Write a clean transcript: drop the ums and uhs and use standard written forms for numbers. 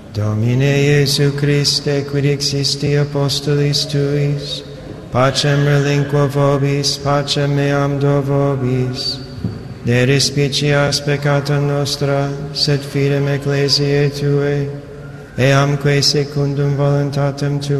Domine Iesu Christe, quid existi apostolis tuis, pacem relinquo vobis, pacem meam do vobis. Ne respicias peccata nostra, sed fidem ecclesiae Tuae, eamque secundum voluntatem Tuae,